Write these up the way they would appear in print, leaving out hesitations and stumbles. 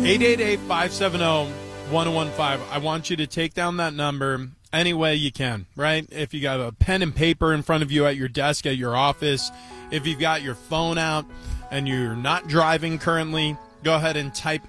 888-570-1015. I want you to take down that number any way you can, right? If you got a pen and paper in front of you at your desk at your office, if you've got your phone out and you're not driving currently, go ahead and type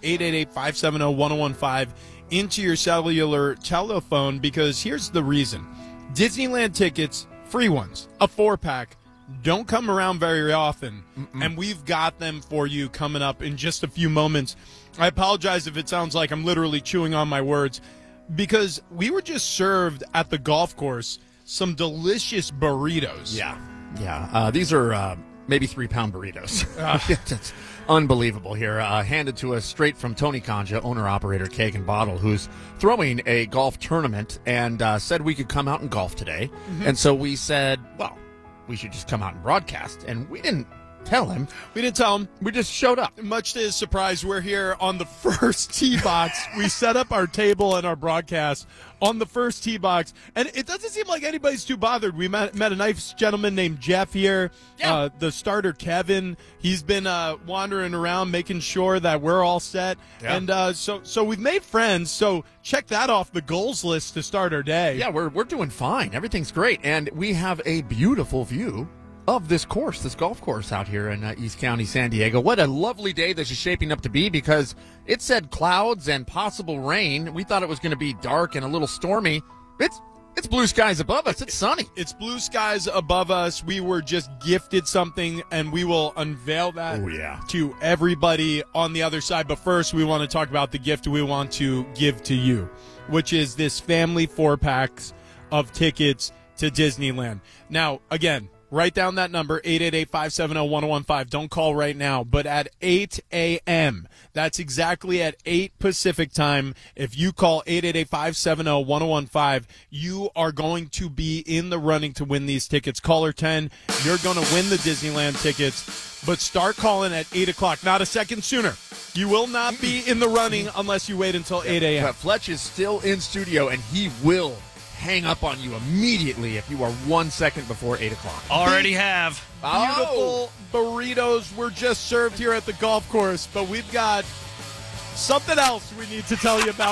888-570-1015 into your cellular telephone, because here's the reason. Disneyland tickets, free ones, a 4-pack, don't come around very often, and we've got them for you coming up in just a few moments. I apologize if it sounds like I'm literally chewing on my words, because we were just served at the golf course some delicious burritos. Yeah. These are maybe 3-pound burritos. It's unbelievable here. Handed to us straight from Tony Kanja, owner-operator Keg and Bottle, who's throwing a golf tournament and said we could come out and golf today. And so we said, well, we should just come out and broadcast. And we didn't tell him. We didn't tell him. We just showed up. Much to his surprise, we're here on the first tee box. We set up our table and our broadcast on the first tee box, and it doesn't seem like anybody's too bothered. We met a nice gentleman named Jeff here, the starter Kevin. He's been wandering around making sure that we're all set, and so we've made friends. So check that off the goals list to start our day. Yeah, we're doing fine. Everything's great, and we have a beautiful view of this golf course out here in East County, San Diego. What a lovely day this is shaping up to be, because it said clouds and possible rain. We thought it was going to be dark and a little stormy. It's blue skies above us. It's sunny. It's blue skies above us. We were just gifted something, and we will unveil that to everybody on the other side. But first, we want to talk about the gift we want to give to you, which is this family 4-packs of tickets to Disneyland. Now, again, write down that number, 888-570-1015. Don't call right now, but at 8 a.m., that's exactly at 8 Pacific time, if you call 888-570-1015, you are going to be in the running to win these tickets. Caller 10, you're going to win the Disneyland tickets, but start calling at 8 o'clock, not a second sooner. You will not be in the running unless you wait until 8 a.m. But Fletch is still in studio, and he will hang up on you immediately if you are 1 second before 8 o'clock. Already have. Beautiful burritos were just served here at the golf course, but we've got something else we need to tell you about.